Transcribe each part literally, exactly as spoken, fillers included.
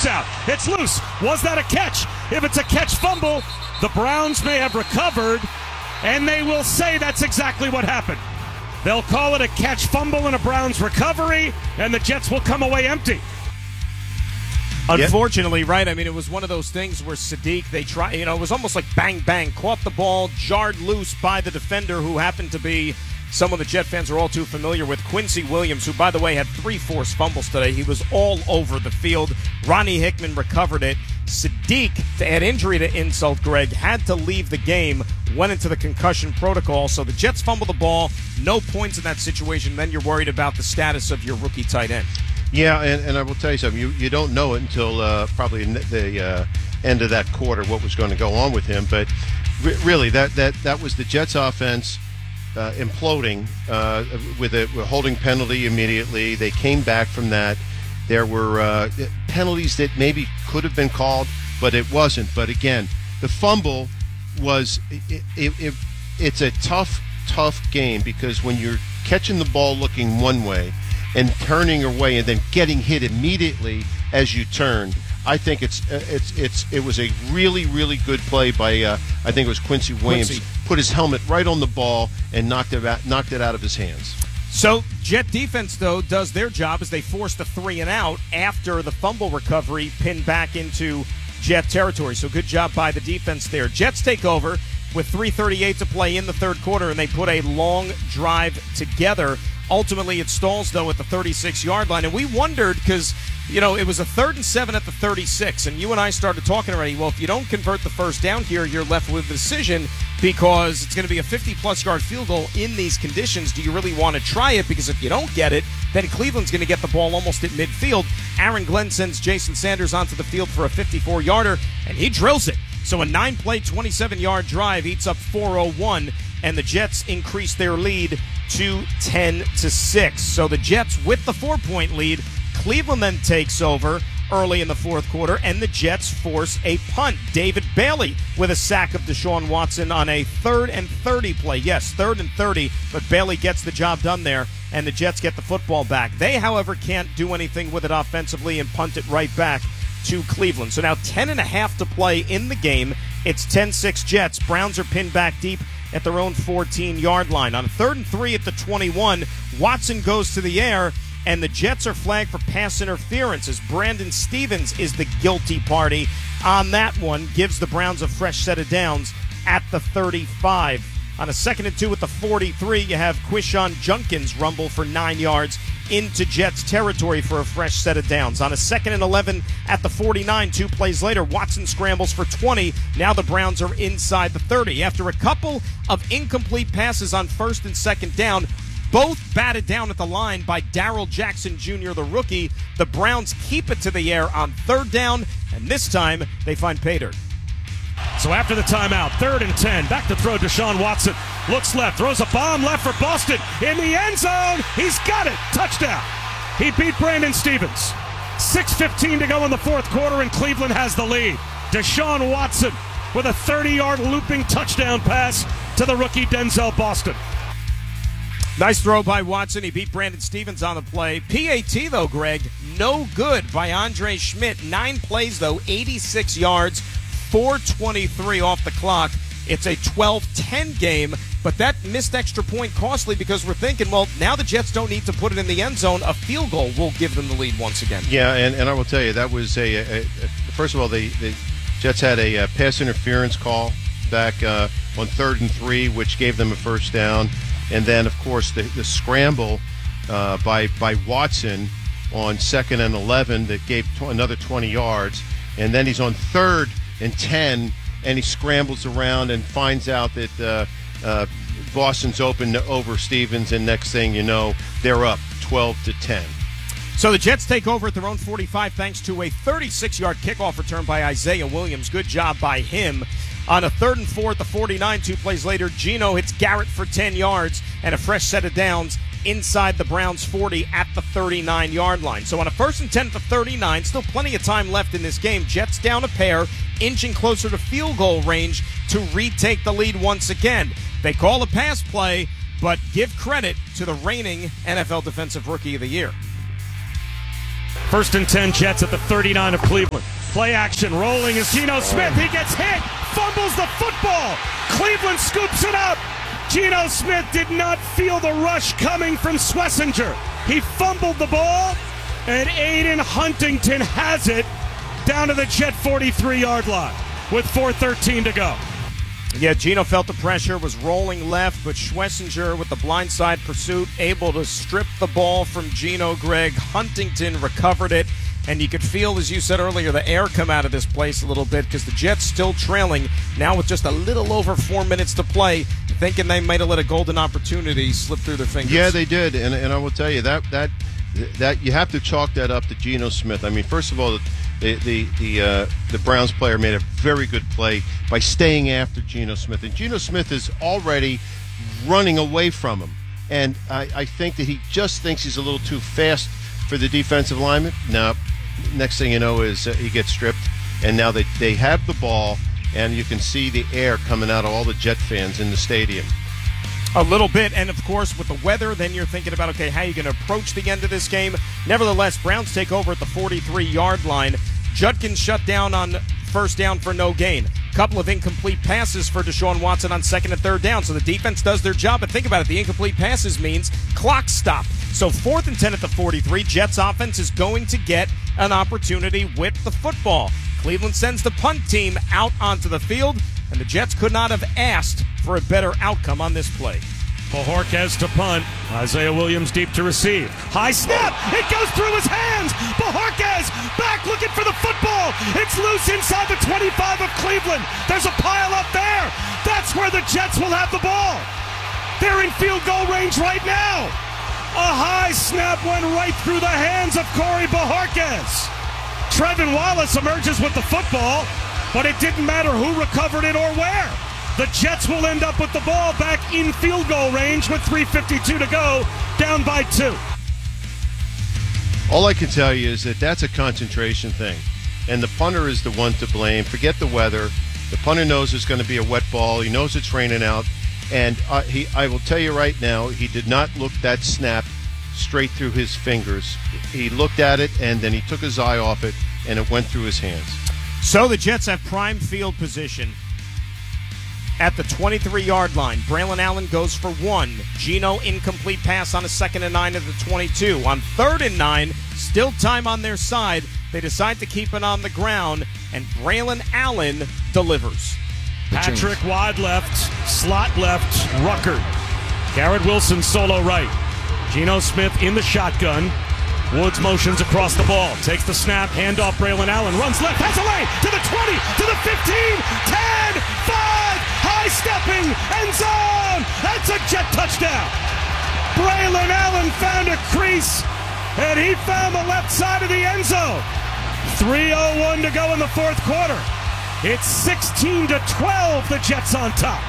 pops out. It's loose. Was that a catch? If it's a catch fumble, the Browns may have recovered, and they will say that's exactly what happened. They'll call it a catch fumble and a Browns recovery, and the Jets will come away empty. Unfortunately, right? I mean, it was one of those things where Sadiq, they try, you know, it was almost like bang, bang, caught the ball, jarred loose by the defender who happened to be someone the Jet fans are all too familiar with, Quincy Williams, who, by the way, had three forced fumbles today. He was all over the field. Ronnie Hickman recovered it. Sadiq, to add injury to insult, Greg, had to leave the game, went into the concussion protocol. So the Jets fumble the ball, no points in that situation. Then you're worried about the status of your rookie tight end. Yeah, and, and I will tell you something. You you don't know it until uh, probably the uh, end of that quarter what was going to go on with him. But re- really, that, that, that was the Jets' offense uh, imploding uh, with a, a holding penalty immediately. They came back from that. There were uh, penalties that maybe could have been called, but it wasn't. But again, the fumble was it, it, it, it's a tough, tough game because when you're catching the ball looking one way and turning away and then getting hit immediately as you turned, I think it's it's it's it was a really really good play by uh, I think it was Quincy Williams. Quincy put his helmet right on the ball and knocked it out, knocked it out of his hands. So Jet defense, though, does their job as they force the three and out after the fumble recovery pinned back into Jet territory. So good job by the defense there. Jets take over with three thirty-eight to play in the third quarter, and they put a long drive together. Ultimately, it stalls, though, at the thirty-six-yard line. And we wondered because, you know, it was a third and seven at the thirty-six. And you and I started talking already, well, if you don't convert the first down here, you're left with the decision because it's going to be a fifty-plus yard field goal in these conditions. Do you really want to try it? Because if you don't get it, then Cleveland's going to get the ball almost at midfield. Aaron Glenn sends Jason Sanders onto the field for a fifty-four-yarder, and he drills it. So a nine-play, twenty-seven-yard drive eats up four oh one, and the Jets increase their lead to ten to six. So the Jets with the four-point lead. Cleveland then takes over early in the fourth quarter, and the Jets force a punt. David Bailey with a sack of Deshaun Watson on a third and thirty play. Yes, third and thirty, but Bailey gets the job done there, and the Jets get the football back. They, however, can't do anything with it offensively and punt it right back to Cleveland. So now ten and a half to play in the game. It's ten six Jets. Browns are pinned back deep at their own fourteen-yard line. On a third and three at the twenty-one, Watson goes to the air, and the Jets are flagged for pass interference as Brandon Stevens is the guilty party on that one. Gives the Browns a fresh set of downs at the thirty-five. On a second and two at the forty-three, you have Quishon Junkins rumble for nine yards into Jets territory for a fresh set of downs. On a second and eleven at the forty-nine, two plays later, Watson scrambles for twenty. Now the Browns are inside the thirty. After a couple of incomplete passes on first and second down, both batted down at the line by Darrell Jackson Junior, the rookie, the Browns keep it to the air on third down, and this time they find pay dirt. So after the timeout, third and ten, back to throw Deshaun Watson. Looks left, throws a bomb left for Boston. In the end zone, he's got it. Touchdown. He beat Brandon Stevens. six fifteen to go in the fourth quarter, and Cleveland has the lead. Deshaun Watson with a thirty-yard looping touchdown pass to the rookie Denzel Boston. Nice throw by Watson. He beat Brandon Stevens on the play. P A T, though, Greg, no good by Andre Schmidt. Nine plays, though, eighty-six yards, four twenty-three off the clock. It's a twelve ten game, but that missed extra point costly because we're thinking, well, now the Jets don't need to put it in the end zone. A field goal will give them the lead once again. Yeah, and, and I will tell you, that was a, a, a first of all, the, the Jets had a, a pass interference call back uh, on third and three, which gave them a first down. And then, of course, the, the scramble uh, by, by Watson on second and eleven that gave t- another twenty yards. And then he's on third and ten, and he scrambles around and finds out that uh, uh, Boston's open over Stevens, and next thing you know, they're up twelve to ten. So the Jets take over at their own forty-five thanks to a thirty-six-yard kickoff return by Isaiah Williams. Good job by him. On a third and four at the forty-nine, two plays later, Geno hits Garrett for ten yards and a fresh set of downs inside the Browns' forty at the thirty-nine-yard line. So on a first and ten at the thirty-nine, still plenty of time left in this game. Jets down a pair, inching closer to field goal range to retake the lead once again. They call a pass play, but give credit to the reigning N F L Defensive Rookie of the Year. First and ten, Jets at the thirty-nine of Cleveland. Play action, rolling is Geno Smith. He gets hit, fumbles the football. Cleveland scoops it up. Geno Smith did not feel the rush coming from Schlesinger. He fumbled the ball, and Aiden Huntington has it down to the Jet forty-three-yard line with four thirteen to go. Yeah, Geno felt the pressure, was rolling left, but Schlesinger with the blindside pursuit, able to strip the ball from Geno. Greg Huntington recovered it, and you could feel, as you said earlier, the air come out of this place a little bit because the Jets still trailing now with just a little over four minutes to play, thinking they might have let a golden opportunity slip through their fingers. Yeah, they did, and and I will tell you that that that you have to chalk that up to Geno Smith. I mean, first of all, the the the uh, the Browns player made a very good play by staying after Geno Smith, and Geno Smith is already running away from him, and I, I think that he just thinks he's a little too fast for the defensive lineman. Now, next thing you know is uh, he gets stripped, and now they they have the ball, and you can see the air coming out of all the Jet fans in the stadium. A little bit, and of course with the weather, then you're thinking about, okay, how are you going to approach the end of this game? Nevertheless, Browns take over at the forty-three-yard line. Judkins shut down on first down for no gain. Couple of incomplete passes for Deshaun Watson on second and third down, so the defense does their job. But think about it, the incomplete passes means clock stop. So fourth and ten at the forty-three, Jets offense is going to get an opportunity with the football. Cleveland sends the punt team out onto the field, and the Jets could not have asked for a better outcome on this play. Bojorquez to punt. Isaiah Williams deep to receive. High snap. It goes through his hands. Bojorquez back looking for the football. It's loose inside the twenty-five of Cleveland. There's a pile up there. That's where the Jets will have the ball. They're in field goal range right now. A high snap went right through the hands of Corey Bojorquez. Trevin Wallace emerges with the football, but it didn't matter who recovered it or where. The Jets will end up with the ball back in field goal range with three fifty-two to go, down by two. All I can tell you is that that's a concentration thing, and the punter is the one to blame. Forget the weather. The punter knows it's going to be a wet ball. He knows it's raining out, and uh, he, I will tell you right now, he did not look that snap straight through his fingers. He looked at it, and then he took his eye off it, and it went through his hands. So the Jets have prime field position at the twenty-three-yard line. Braylon Allen goes for one. Geno incomplete pass on a second and nine at the twenty-two. On third and nine, still time on their side. They decide to keep it on the ground, and Braylon Allen delivers. Patrick wide left, slot left, Ruckert. Garrett Wilson solo right. Geno Smith in the shotgun. Woods motions across the ball, takes the snap, handoff Braylon Allen, runs left, has a lane, to the twenty, to the fifteen, ten, five, high stepping, end zone, that's a Jet touchdown. Braylon Allen found a crease, and he found the left side of the end zone. three oh one to go in the fourth quarter. It's sixteen to twelve, the Jets on top.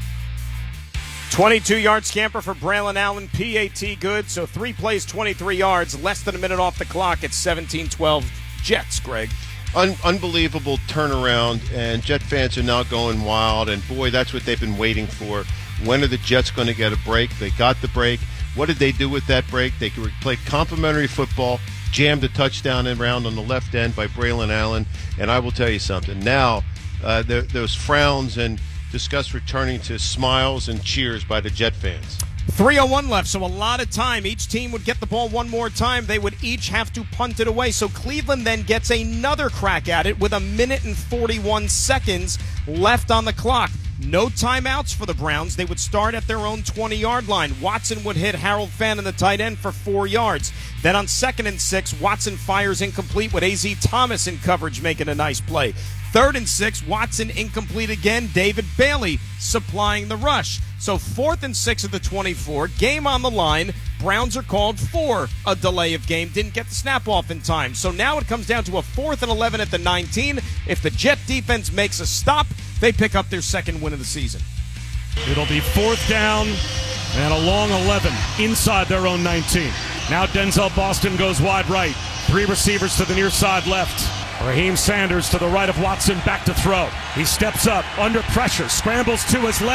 twenty-two-yard scamper for Braylon Allen, P A T good, so three plays, twenty-three yards, less than a minute off the clock at seventeen twelve Jets, Greg. Un- unbelievable turnaround, and Jet fans are now going wild, and boy, that's what they've been waiting for. When are the Jets going to get a break? They got the break. What did they do with that break? They played complimentary football, jammed a touchdown around on the left end by Braylon Allen, and I will tell you something. Now, uh, there, those frowns and discuss returning to smiles and cheers by the Jet fans. three oh one left, so a lot of time. Each team would get the ball one more time. They would each have to punt it away. So Cleveland then gets another crack at it with a minute and forty-one seconds left on the clock. No timeouts for the Browns. They would start at their own twenty-yard line. Watson would hit Harold Fannin, the tight end, for four yards. Then on second and six, Watson fires incomplete with A Z Thomas in coverage making a nice play. Third and six, Watson incomplete again. David Bailey supplying the rush. So fourth and six of the twenty-four, game on the line. Browns are called for a delay of game. Didn't get the snap off in time. So now it comes down to a fourth and eleven at the nineteen. If the Jet defense makes a stop, they pick up their second win of the season. It'll be fourth down and a long eleven inside their own nineteen. Now Denzel Boston goes wide right. Three receivers to the near side left. Raheem Sanders to the right of Watson, back to throw. He steps up, under pressure, scrambles to his left.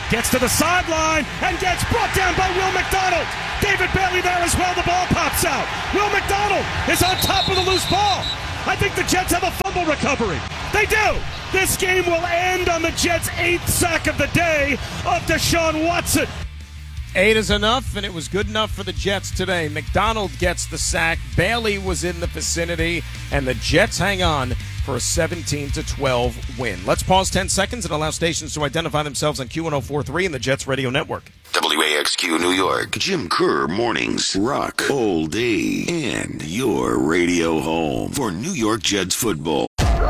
Gets to the sideline and gets brought down by Will McDonald. David Bailey there as well. The ball pops out. Will McDonald is on top of the loose ball. I think the Jets have a fumble recovery. They do. This game will end on the Jets' eighth sack of the day of Deshaun Watson. Eight is enough, and it was good enough for the Jets today. McDonald gets the sack. Bailey was in the vicinity, and the Jets hang on for a seventeen to twelve win. Let's pause ten seconds and allow stations to identify themselves on Q one oh four point three and the Jets Radio Network. W A X Q New York, Jim Kerr Mornings, Rock All Day, and your radio home for New York Jets football.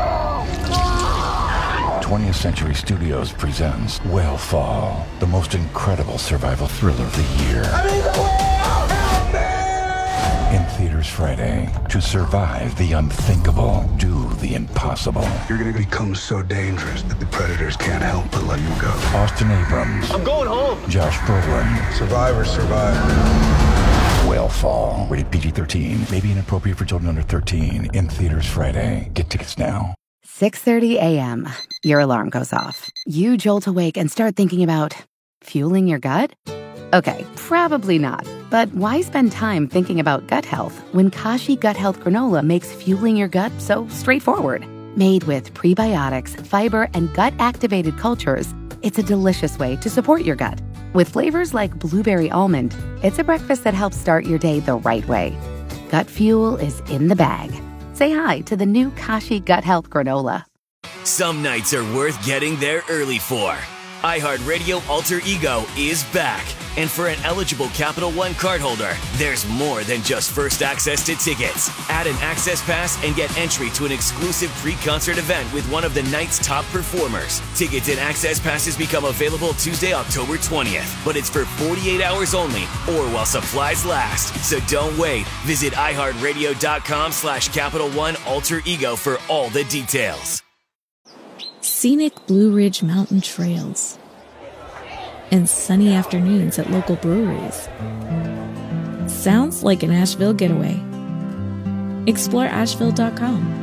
twentieth Century Studios presents Whale Fall, the most incredible survival thriller of the year. I'm in the whale! Help me! In theaters Friday. To survive the unthinkable, do the impossible. You're going to become so dangerous that the predators can't help but let you go. Austin Abrams. I'm going home. Josh Brolin. Survivors survive. Whale Fall. Rated P G thirteen. May be inappropriate for children under thirteen. In theaters Friday. Get tickets now. six thirty a.m. Your alarm goes off. You jolt awake and start thinking about fueling your gut? Okay, probably not. But why spend time thinking about gut health when Kashi Gut Health Granola makes fueling your gut so straightforward? Made with prebiotics, fiber, and gut-activated cultures, it's a delicious way to support your gut. With flavors like blueberry almond, it's a breakfast that helps start your day the right way. Gut fuel is in the bag. Say hi to the new Kashi Gut Health Granola. Some nights are worth getting there early for. iHeartRadio Alter Ego is back. And for an eligible Capital One cardholder, there's more than just first access to tickets. Add an access pass and get entry to an exclusive pre-concert event with one of the night's top performers. Tickets and access passes become available Tuesday, October twentieth. But it's for forty-eight hours only or while supplies last. So don't wait. Visit iHeartRadio.com slash Capital One Alter Ego for all the details. Scenic Blue Ridge Mountain trails and sunny afternoons at local breweries. Sounds like an Asheville getaway. Explore Asheville dot com.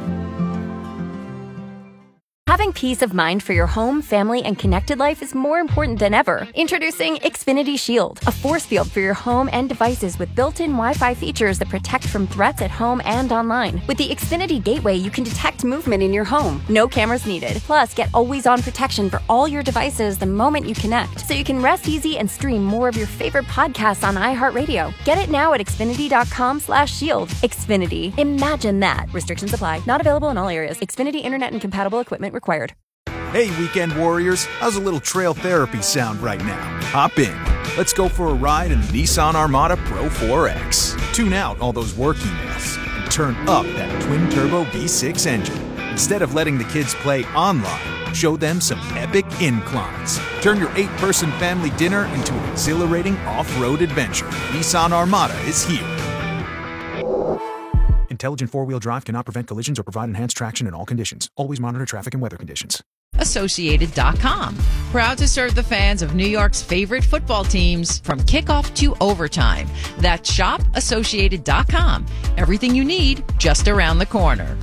Having peace of mind for your home, family, and connected life is more important than ever. Introducing Xfinity Shield, a force field for your home and devices with built-in Wi-Fi features that protect from threats at home and online. With the Xfinity Gateway, you can detect movement in your home. No cameras needed. Plus, get always-on protection for all your devices the moment you connect, so you can rest easy and stream more of your favorite podcasts on iHeartRadio. Get it now at Xfinity.com slash shield. Xfinity. Imagine that. Restrictions apply. Not available in all areas. Xfinity Internet and compatible equipment required. Hey, weekend warriors. How's a little trail therapy sound right now? Hop in. Let's go for a ride in the Nissan Armada Pro four X. Tune out all those work emails and turn up that twin-turbo V six engine. Instead of letting the kids play online, show them some epic inclines. Turn your eight-person family dinner into an exhilarating off-road adventure. Nissan Armada is here. Intelligent four-wheel drive cannot prevent collisions or provide enhanced traction in all conditions. Always monitor traffic and weather conditions. Associated dot com. Proud to serve the fans of New York's favorite football teams from kickoff to overtime. That's shop associated dot com. Everything you need just around the corner.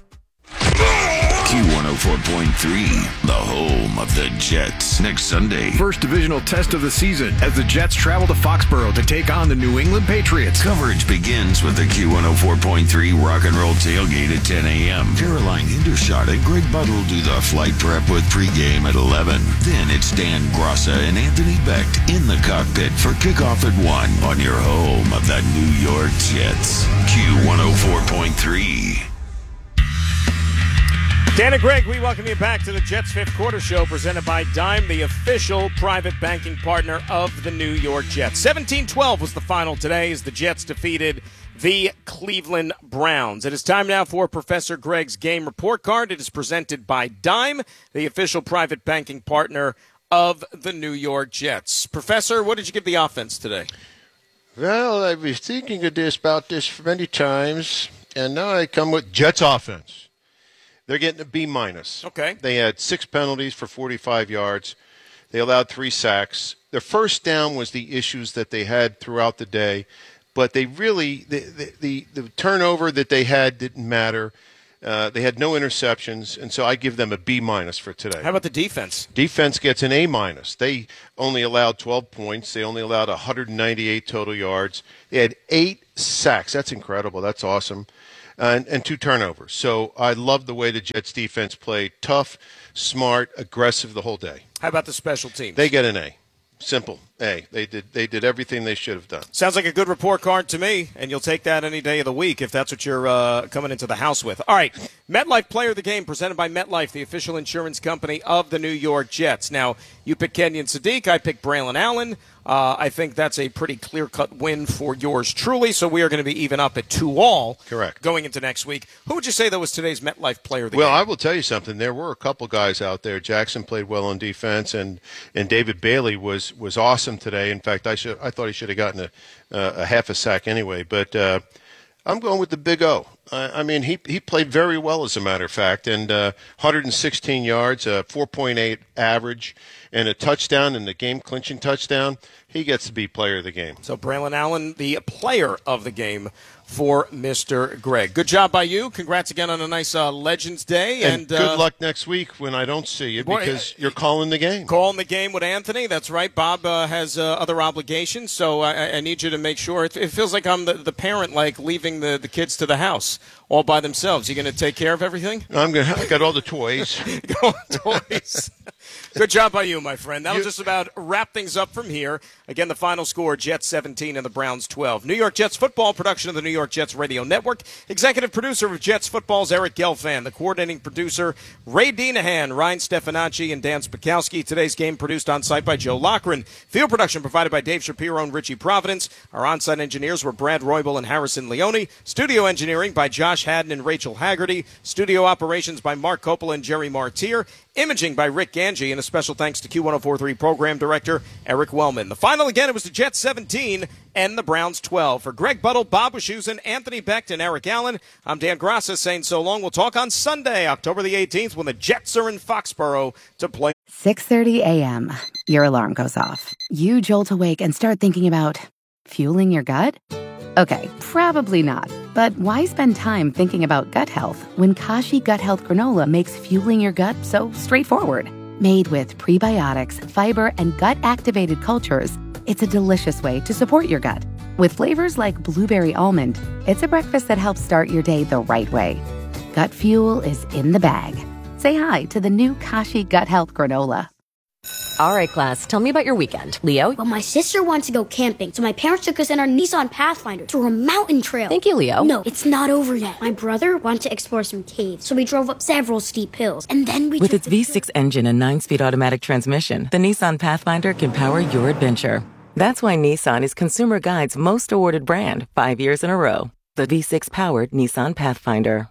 Q one oh four point three, the home of the Jets. Next Sunday, first divisional test of the season as the Jets travel to Foxborough to take on the New England Patriots. Coverage begins with the Q one oh four point three Rock and Roll Tailgate at ten a.m. Caroline Hindershot and Greg Buttle do the flight prep with pregame at eleven. Then it's Dan Grossa and Anthony Becht in the cockpit for kickoff at one on your home of the New York Jets. Q one oh four point three. Dan and Greg, we welcome you back to the Jets Fifth Quarter Show presented by Dime, the official private banking partner of the New York Jets. seventeen twelve was the final today as the Jets defeated the Cleveland Browns. It is time now for Professor Greg's game report card. It is presented by Dime, the official private banking partner of the New York Jets. Professor, what did you give the offense today? Well, I was thinking of this about this many times, and now I come with Jets offense. They're getting a B minus. Okay. They had six penalties for forty-five yards. They allowed three sacks. Their first down was the issues that they had throughout the day, but they really the the, the, the turnover that they had didn't matter. Uh, they had no interceptions, and so I give them a B minus for today. How about the defense? Defense gets an A minus. They only allowed twelve points. They only allowed one hundred ninety-eight total yards. They had eight sacks. That's incredible. That's awesome. And, and two turnovers. So I love the way the Jets defense played. Tough, smart, aggressive the whole day. How about the special teams? They get an A. Simple. A. They did they did everything they should have done. Sounds like a good report card to me, and you'll take that any day of the week if that's what you're uh, coming into the house with. All right, MetLife Player of the Game presented by MetLife, the official insurance company of the New York Jets. Now, you picked Kenyon Sadiq. I picked Braylon Allen. Uh, I think that's a pretty clear-cut win for yours truly, so we are going to be even up at two all. Correct. Going into next week. Who would you say that was today's MetLife Player of the well, Game? Well, I will tell you something. There were a couple guys out there. Jackson played well on defense, and, and David Bailey was, was awesome today. In fact, I should I thought he should have gotten a, uh, a half a sack anyway. But uh, I'm going with the Big O. I, I mean, he he played very well, as a matter of fact, and uh, one hundred sixteen yards, a four point eight average, and a touchdown, and the game-clinching touchdown. He gets to be player of the game. So Braylon Allen, the player of the game for Mister Greg. Good job by you. Congrats again on a nice uh, Legends Day. And, and good uh, luck next week when I don't see you boy, because you're calling the game. Calling the game with Anthony. That's right. Bob uh, has uh, other obligations, so I, I need you to make sure. It, it feels like I'm the, the parent, like leaving the, the kids to the house all by themselves. You going to take care of everything? I'm going to. I got all the toys. All the toys. Good job by you, my friend. That'll just about wrap things up from here. Again, the final score, Jets seventeen and the Browns twelve. New York Jets football, production of the New York Jets Radio Network. Executive producer of Jets Football's Eric Gelfand. The coordinating producer, Ray Dinahan, Ryan Stefanacci, and Dan Spakowski. Today's game produced on site by Joe Lochran. Field production provided by Dave Shapiro and Richie Providence. Our on-site engineers were Brad Roybal and Harrison Leone. Studio engineering by Josh Haddon and Rachel Haggerty. Studio operations by Mark Coppola and Jerry Martier. Imaging by Rick Ganji, and a special thanks to Q one oh four point three program director Eric Wellman. The final again, it was the Jets seventeen and the Browns twelve. For Greg Buttle, Bob Wischusen, Anthony Becht, and Eric Allen, I'm Dan Grassa saying so long. We'll talk on Sunday, October the eighteenth, when the Jets are in Foxborough to play. six thirty a.m. Your alarm goes off. You jolt awake and start thinking about fueling your gut? Okay, probably not. But why spend time thinking about gut health when Kashi Gut Health Granola makes fueling your gut so straightforward? Made with prebiotics, fiber, and gut-activated cultures, it's a delicious way to support your gut. With flavors like blueberry almond, it's a breakfast that helps start your day the right way. Gut fuel is in the bag. Say hi to the new Kashi Gut Health Granola. All right, class, tell me about your weekend. Leo? Well, my sister wanted to go camping, so my parents took us in our Nissan Pathfinder to a mountain trail. Thank you, Leo. No, it's not over yet. My brother wanted to explore some caves, so we drove up several steep hills, and then we With its the- V six engine and nine-speed automatic transmission, the Nissan Pathfinder can power your adventure. That's why Nissan is Consumer Guide's most awarded brand five years in a row. The V six-powered Nissan Pathfinder.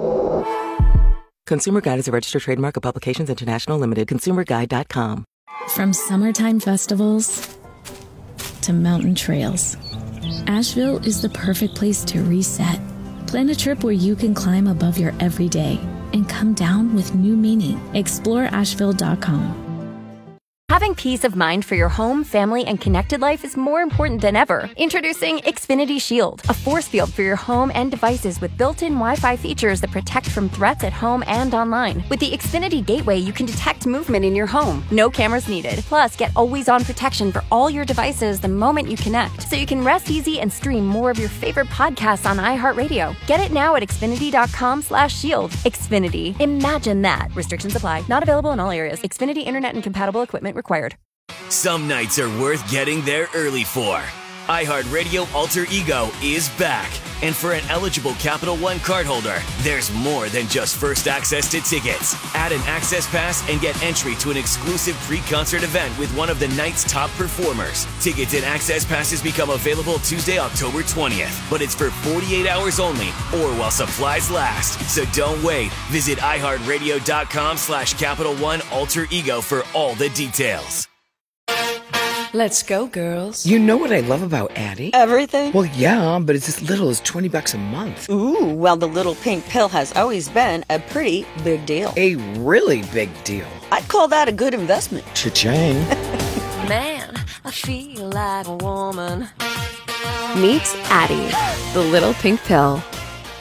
Consumer Guide is a registered trademark of Publications International Limited. consumer guide dot com. From summertime festivals to mountain trails, Asheville is the perfect place to reset. Plan a trip where you can climb above your everyday and come down with new meaning. explore asheville dot com. Having peace of mind for your home, family, and connected life is more important than ever. Introducing Xfinity Shield, a force field for your home and devices with built-in Wi-Fi features that protect from threats at home and online. With the Xfinity Gateway, you can detect movement in your home. No cameras needed. Plus, get always-on protection for all your devices the moment you connect, so you can rest easy and stream more of your favorite podcasts on iHeartRadio. Get it now at xfinity dot com slash shield. Xfinity. Imagine that. Restrictions apply. Not available in all areas. Xfinity Internet and compatible equipment required. Some nights are worth getting there early for. iHeartRadio Alter Ego is back. And for an eligible Capital One cardholder, there's more than just first access to tickets. Add an access pass and get entry to an exclusive pre-concert event with one of the night's top performers. Tickets and access passes become available Tuesday, October twentieth. But it's for forty-eight hours only or while supplies last. So don't wait. Visit iHeartRadio dot com slash Capital One Alter Ego for all the details. Let's go, girls. You know what I love about Addie? Everything? Well, yeah, but it's as little as twenty bucks a month. Ooh, well, the little pink pill has always been a pretty big deal. A really big deal. I'd call that a good investment. Cha-ching. Man, I feel like a woman. Meet Addie, the little pink pill.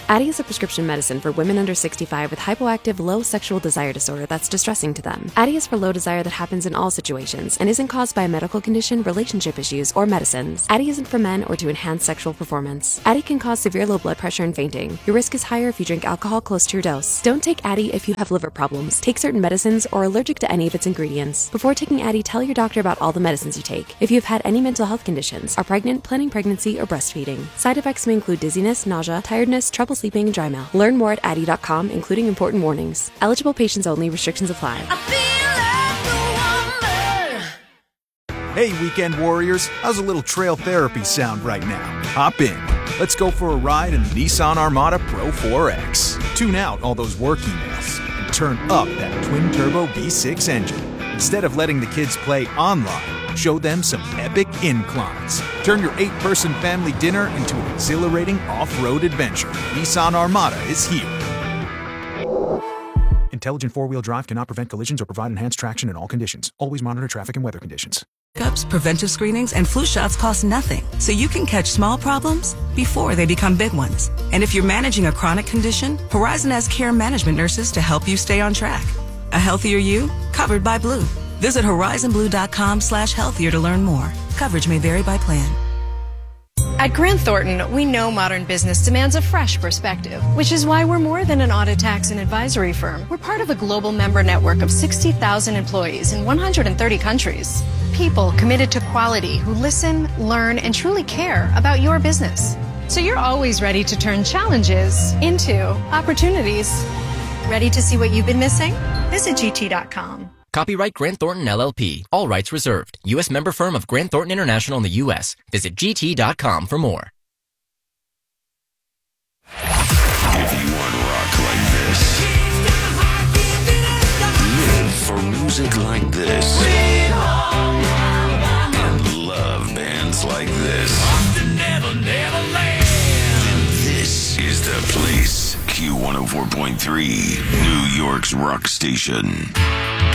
Addyi is a prescription medicine for women under sixty-five with hypoactive low sexual desire disorder that's distressing to them. Addyi is for low desire that happens in all situations and isn't caused by a medical condition, relationship issues, or medicines. Addyi isn't for men or to enhance sexual performance. Addyi can cause severe low blood pressure and fainting. Your risk is higher if you drink alcohol close to your dose. Don't take Addyi if you have liver problems, take certain medicines, or are allergic to any of its ingredients. Before taking Addyi, tell your doctor about all the medicines you take. If you have had any mental health conditions, are pregnant, planning pregnancy, or breastfeeding. Side effects may include dizziness, nausea, tiredness, trouble sleeping, and dry mouth. Learn more at addyi dot com, including important warnings. Eligible patients only. Restrictions apply. Hey, weekend warriors, how's a little trail therapy sound right now? Hop in. Let's go for a ride in the Nissan Armada Pro four X. Tune out all those work emails and turn up that twin-turbo V six engine. Instead of letting the kids play online, show them some epic inclines. Turn your eight-person family dinner into an exhilarating off-road adventure. Nissan Armada is here. Intelligent four-wheel drive cannot prevent collisions or provide enhanced traction in all conditions. Always monitor traffic and weather conditions. Checkups, preventive screenings, and flu shots cost nothing, so you can catch small problems before they become big ones. And if you're managing a chronic condition, Horizon has care management nurses to help you stay on track. A healthier you, covered by Blue. Visit horizon blue dot com slash healthier to learn more. Coverage may vary by plan. At Grant Thornton, we know modern business demands a fresh perspective, which is why we're more than an audit, tax, and advisory firm. We're part of a global member network of sixty thousand employees in one hundred thirty countries. People committed to quality who listen, learn, and truly care about your business. So you're always ready to turn challenges into opportunities. Ready to see what you've been missing? Visit G T dot com. Copyright Grant Thornton L L P. All rights reserved. U S member firm of Grant Thornton International in the U S. Visit G T dot com for more. If you want rock like this, live for music like this, and love bands like this, then this is the place. Q one oh four point three, New York's rock station.